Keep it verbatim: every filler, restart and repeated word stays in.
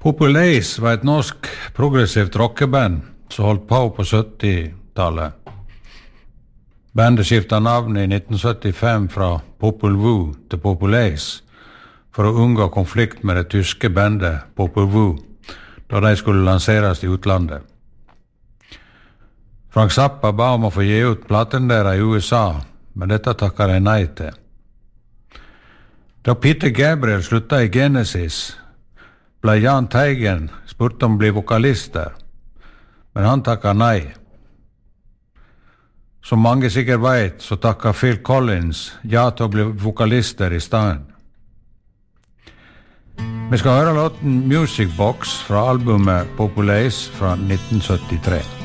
Populace var et norsk progressivt rockeband som holdt på på syttitallet. Bandet skiftet navn i nitten syttifem fra Popol Vuh til Populace for å unngå konflikt med det tyske bandet Popol Vuh, da de skulle lanseres i utlandet. Frank Zappa ba om å få gi ut platen deres i U S A, men dette takket de nei til. Da Peter Gabriel sluttet i Genesis, ble Jan Teigen spurt om å bli vokalist der, men han takket nei. Som mange sikkert vet, så takket Phil Collins ja til å bli vokalist der i stedet. Vi skal høre låten Music Box fra albumet Populace fra nitten syttitre.